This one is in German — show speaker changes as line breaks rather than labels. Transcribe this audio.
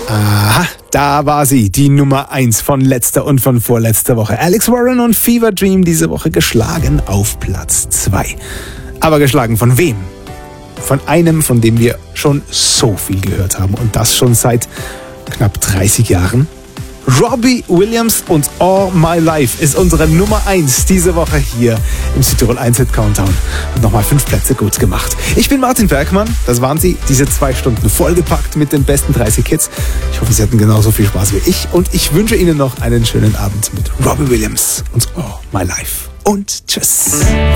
Aha, da war sie, die Nummer 1 von letzter und von vorletzter Woche. Alex Warren und Fever Dream diese Woche geschlagen auf Platz 2. Aber geschlagen von wem? Von einem, von dem wir schon so viel gehört haben und das schon seit knapp 30 Jahren. Robbie Williams und All My Life ist unsere Nummer 1 diese Woche hier im Südtirol 1 Hit Countdown. Und nochmal 5 Plätze gut gemacht. Ich bin Martin Bergmann, das waren sie, diese 2 Stunden vollgepackt mit den besten 30 Hits. Ich hoffe, Sie hatten genauso viel Spaß wie ich und ich wünsche Ihnen noch einen schönen Abend mit Robbie Williams und All My Life. Und tschüss.